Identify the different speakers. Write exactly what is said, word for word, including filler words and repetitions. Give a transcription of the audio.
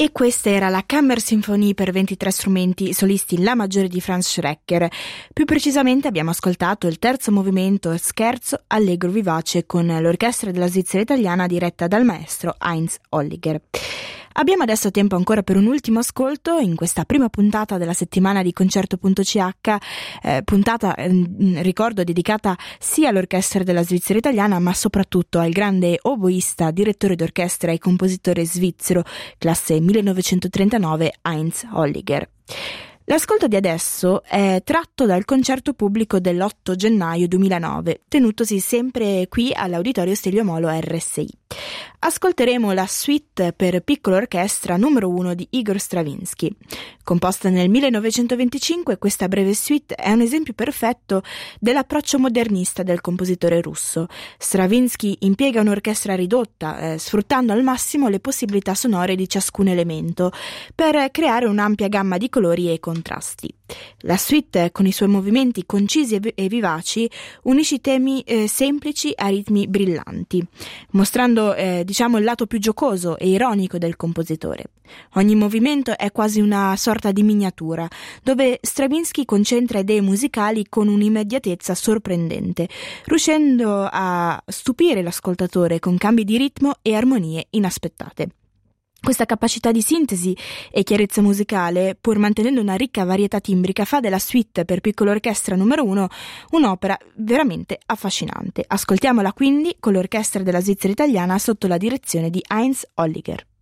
Speaker 1: E questa era la Kammersinfonie per ventitré strumenti solisti La maggiore di Franz Schrecker. Più precisamente abbiamo ascoltato il terzo movimento scherzo allegro vivace con l'orchestra della Svizzera italiana diretta dal maestro Heinz Holliger. Abbiamo adesso tempo ancora per un ultimo ascolto in questa prima puntata della settimana di Concerto.ch, eh, puntata, eh, ricordo, dedicata sia all'orchestra della Svizzera italiana ma soprattutto al grande oboista, direttore d'orchestra e compositore svizzero, classe millenovecentotrentanove, Heinz Holliger. L'ascolto di adesso è tratto dal concerto pubblico dell'otto gennaio duemilanove, tenutosi sempre qui all'Auditorio Stelvio Molo R S I. Ascolteremo la suite per piccola orchestra numero uno di Igor Stravinsky. Composta nel millenovecentoventicinque, questa breve suite è un esempio perfetto dell'approccio modernista del compositore russo. Stravinsky impiega un'orchestra ridotta, eh, sfruttando al massimo le possibilità sonore di ciascun elemento, per creare un'ampia gamma di colori e contrasti. La suite, con i suoi movimenti concisi e vivaci, unisce temi eh, semplici a ritmi brillanti, mostrando eh, diciamo il lato più giocoso e ironico del compositore. Ogni movimento è quasi una sorta di miniatura, dove Stravinsky concentra idee musicali con un'immediatezza sorprendente, riuscendo a stupire l'ascoltatore con cambi di ritmo e armonie inaspettate. Questa capacità di sintesi e chiarezza musicale, pur mantenendo una ricca varietà timbrica, fa della suite per piccola orchestra numero uno un'opera veramente affascinante. Ascoltiamola quindi con l'orchestra della Svizzera italiana sotto la direzione di Heinz Holliger.